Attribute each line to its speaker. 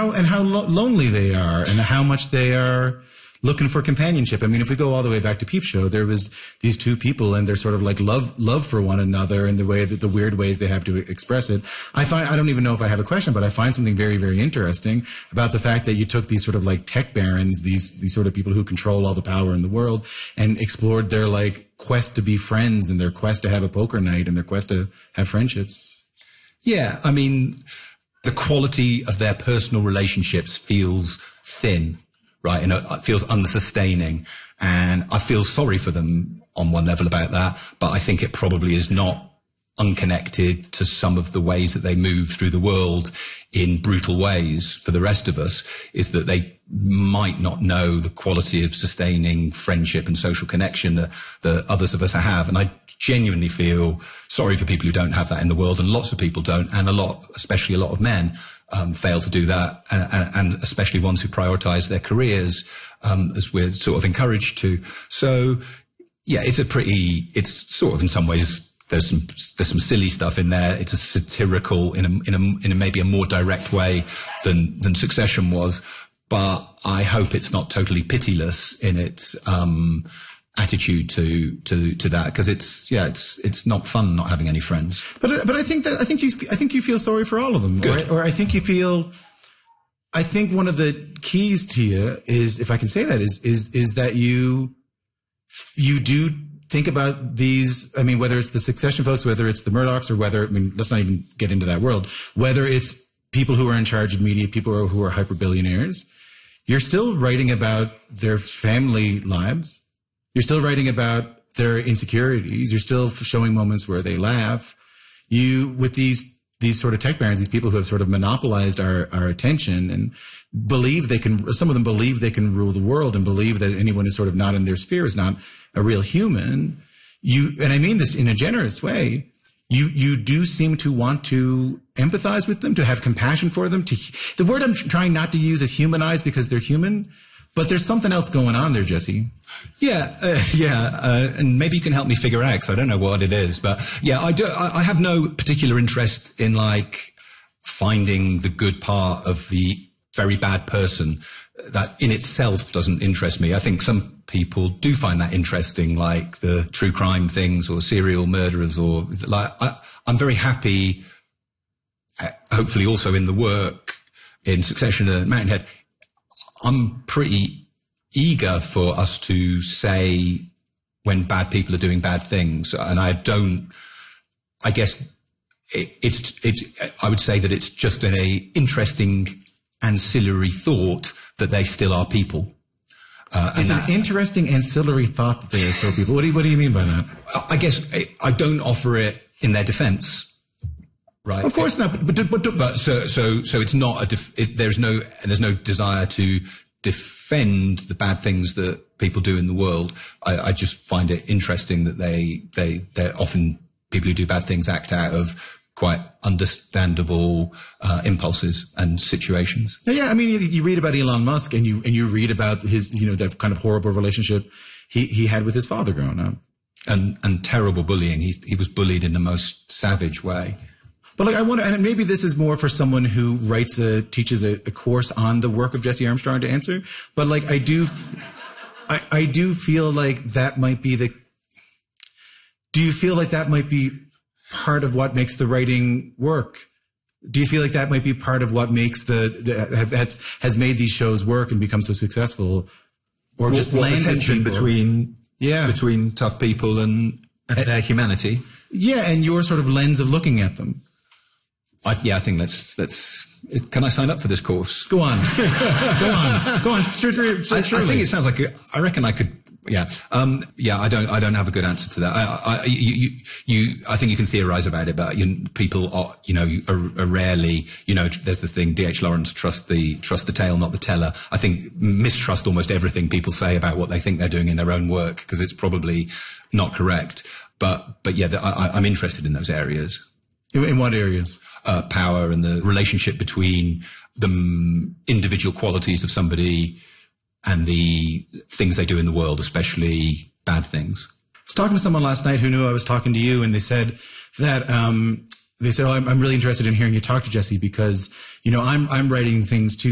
Speaker 1: how lonely they are, and how much they are looking for companionship. I mean, if we go all the way back to Peep Show, there was these two people and they're sort of like love for one another in the way that the weird ways they have to express it. I don't even know if I have a question, but I find something very, very interesting about the fact that you took these sort of like tech barons, these sort of people who control all the power in the world, and explored their like quest to be friends and their quest to have a poker night and their quest to have friendships.
Speaker 2: Yeah. I mean, the quality of their personal relationships feels thin. Right, and it feels unsustaining, and I feel sorry for them on one level about that, but I think it probably is not unconnected to some of the ways that they move through the world in brutal ways for the rest of us, is that they might not know the quality of sustaining friendship and social connection that others of us have. And I genuinely feel sorry for people who don't have that in the world, and lots of people don't, and especially a lot of men, fail to do that, and especially ones who prioritize their careers, as we're sort of encouraged to. So, yeah, it's sort of in some ways, there's some silly stuff in there. It's a satirical in a maybe a more direct way than Succession was, but I hope it's not totally pitiless in its attitude to that, because it's not fun not having any friends. But
Speaker 1: I think you feel sorry for all of them.
Speaker 2: Good.
Speaker 1: Or I think I think one of the keys to you is, if I can say that, is that you do think about these. I mean, whether it's the Succession folks, whether it's the Murdochs, or let's not even get into that world, whether it's people who are in charge of media, people who are hyper billionaires, you're still writing about their family lives. You're still writing about their insecurities. You're still showing moments where they laugh. With these sort of tech barons, these people who have sort of monopolized our attention and some of them believe they can rule the world, and believe that anyone who's sort of not in their sphere is not a real human. And I mean this in a generous way, you do seem to want to empathize with them, to have compassion for them. The word I'm trying not to use is humanize, because they're human. But there's something else going on there, Jesse.
Speaker 2: Yeah, and maybe you can help me figure out, because I don't know what it is. But yeah, I have no particular interest in like finding the good part of the very bad person. That in itself doesn't interest me. I think some people do find that interesting, like the true crime things or serial murderers, or like I'm very happy. Hopefully, also in the work in Succession and Mountainhead, I'm pretty eager for us to say when bad people are doing bad things. And I guess I would say that it's just an interesting ancillary thought that they still are people.
Speaker 1: It's an interesting ancillary thought that they are still people. What do you mean by that?
Speaker 2: I guess I don't offer it in their defense. Right.
Speaker 1: Of course not.
Speaker 2: But so it's not there's no desire to defend the bad things that people do in the world. I just find it interesting that they're often people who do bad things act out of quite understandable impulses and situations.
Speaker 1: Yeah, I mean, you read about Elon Musk, and you read about his, that kind of horrible relationship he had with his father growing up,
Speaker 2: and terrible bullying. He was bullied in the most savage way.
Speaker 1: But like, I wonder, and maybe this is more for someone who teaches a course on the work of Jesse Armstrong to answer. But like, I do feel like that might be do you feel like that might be part of what makes the writing work? Do you feel like that might be part of what makes has made these shows work and become so successful? Or just
Speaker 2: land tension between tough people and their humanity.
Speaker 1: Yeah. And your sort of lens of looking at them.
Speaker 2: I think let's. Can I sign up for this course?
Speaker 1: Go on. Go on. Surely.
Speaker 2: I think it sounds like I reckon I could. Yeah. I don't have a good answer to that. I think you can theorize about it, but people are rarely. There's the thing. D.H. Lawrence, trust the tale, not the teller. I think mistrust almost everything people say about what they think they're doing in their own work, because it's probably not correct. But yeah, I'm interested in those areas.
Speaker 1: In what areas?
Speaker 2: Power and the relationship between the individual qualities of somebody and the things they do in the world, especially bad things.
Speaker 1: I was talking to someone last night who knew I was talking to you, and they said that I'm really interested in hearing you talk to Jesse, because I'm writing things too